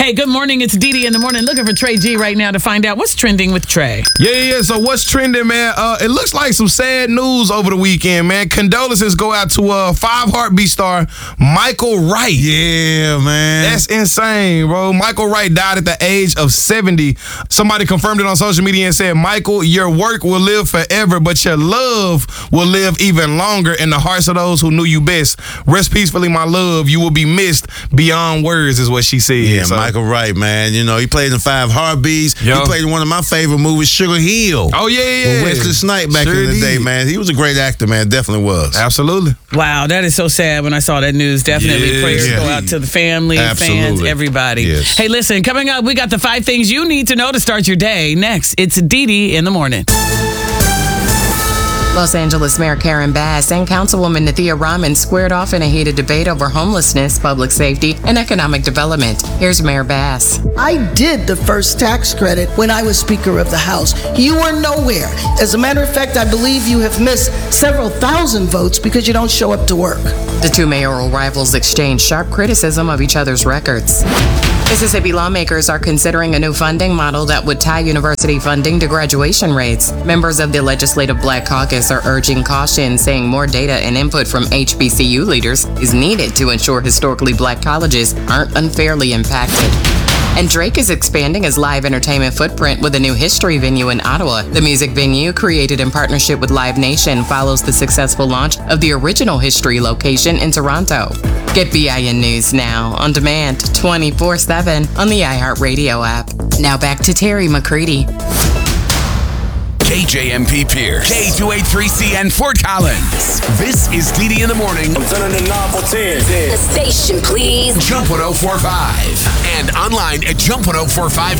Hey, good morning. It's Dee Dee in the morning. Looking for Trey G right now to find out what's trending with Trey. Yeah. So what's trending, man? It looks like some sad news over the weekend, man. Condolences go out to 5 Heartbeat star Michael Wright. Yeah, man. That's insane, bro. Michael Wright died at the age of 70. Somebody confirmed it on social media and said, Michael, your work will live forever, but your love will live even longer in the hearts of those who knew you best. Rest peacefully, my love. You will be missed beyond words, is what she said. Yeah, so, Michael Wright, man. You know, he played in 5 Heartbeats. Yo. He played in one of my favorite movies, Sugar Hill. Oh, yeah. With Wesley Snipes back in the day, man. He was a great actor, man. Definitely was. Absolutely. Wow, that is so sad when I saw that news. Definitely prayers go out to the family, fans, everybody. Yes. Hey, listen, coming up, we got the 5 things you need to know to start your day. Next, it's Dee Dee in the morning. Los Angeles Mayor Karen Bass and Councilwoman Nathia Rahman squared off in a heated debate over homelessness, public safety, and economic development. Here's Mayor Bass. I did the first tax credit when I was Speaker of the House. You were nowhere. As a matter of fact, I believe you have missed several thousand votes because you don't show up to work. The two mayoral rivals exchanged sharp criticism of each other's records. Mississippi lawmakers are considering a new funding model that would tie university funding to graduation rates. Members of the Legislative Black Caucus are urging caution, saying more data and input from HBCU leaders is needed to ensure historically black colleges aren't unfairly impacted. And Drake is expanding his live entertainment footprint with a new history venue in Ottawa. The music venue, created in partnership with Live Nation, follows the successful launch of the original history location in Toronto. Get BIN News now, on demand, 24/7 on the iHeartRadio app. Now back to Terry McCready. KJMP Pierce, K283CN Fort Collins. This is Dee Dee in the morning. I'm turning the knob for 10. The station, please. Jump 1045 and online at jump1045.